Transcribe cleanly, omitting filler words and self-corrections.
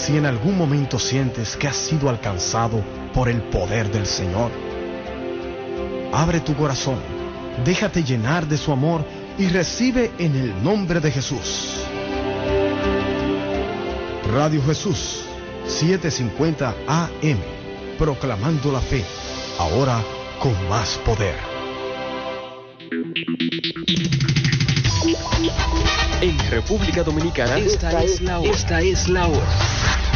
Si en algún momento sientes que has sido alcanzado por el poder del Señor, abre tu corazón, déjate llenar de su amor y recibe en el nombre de Jesús. Radio Jesús, 750 AM, proclamando la fe, ahora con más poder. En República Dominicana, esta es la hora.